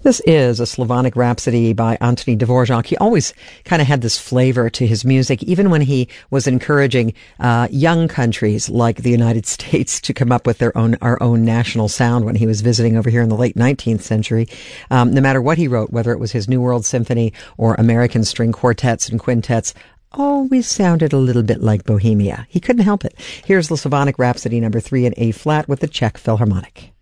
This is a Slavonic Rhapsody by Anthony Dvorak. He always kind of had this flavor to his music, even when he was encouraging young countries like the United States to come up with our own national sound when he was visiting over here in the late 19th century. No matter what he wrote, whether it was his New World Symphony or American string quartets and quintets, always sounded a little bit like Bohemia. He couldn't help it. Here's the Slavonic Rhapsody number 3 in A flat with the Czech Philharmonic.